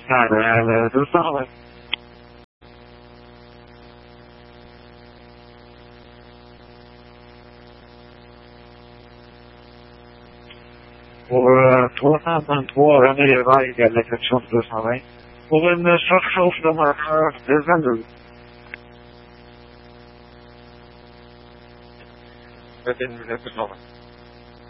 هذا تصور. وطولنا من طوال أنا رأي قال لك تشوف تصور. ومن شخص لما تزندل. بدين من التصور.